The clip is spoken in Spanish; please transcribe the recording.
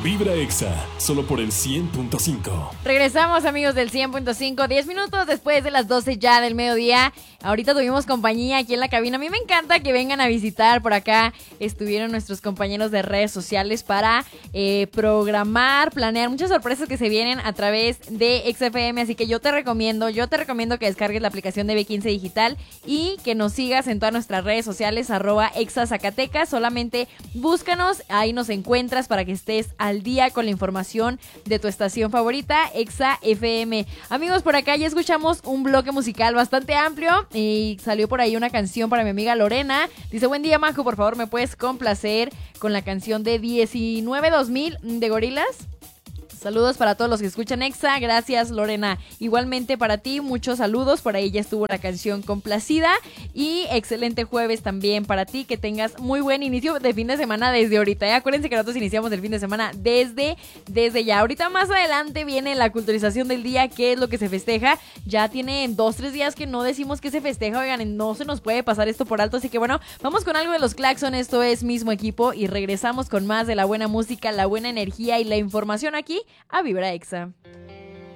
Vibra Exa, solo por el 100.5. Regresamos, amigos del 100.5, 10 minutos después de las 12 ya del mediodía. Ahorita tuvimos compañía aquí en la cabina. A mí me encanta que vengan a visitar por acá. Estuvieron nuestros compañeros de redes sociales para programar, planear muchas sorpresas que se vienen a través de XFM. Así que yo te recomiendo que descargues la aplicación de B15 Digital y que nos sigas en todas nuestras redes sociales, @ExaZacatecas. Solamente búscanos, ahí nos encuentras para que estés al día con la información de tu estación favorita, Exa FM. Amigos, por acá ya escuchamos un bloque musical bastante amplio y salió por ahí una canción para mi amiga Lorena. Dice: buen día, Majo, por favor, ¿me puedes complacer con la canción de 19-2000 de Gorillaz? Saludos para todos los que escuchan Exa. Gracias, Lorena. Igualmente para ti, muchos saludos. Por ahí ya estuvo la canción complacida. Y excelente jueves también para ti. Que tengas muy buen inicio de fin de semana desde ahorita. Acuérdense que nosotros iniciamos el fin de semana desde ya. Ahorita más adelante viene la culturización del día. ¿Qué es lo que se festeja? Ya tiene 2-3 días que no decimos que se festeja. Oigan, no se nos puede pasar esto por alto. Así que bueno, vamos con algo de los Claxon. Esto es Mismo Equipo. Y regresamos con más de la buena música, la buena energía y la información aquí a Vibra Exa.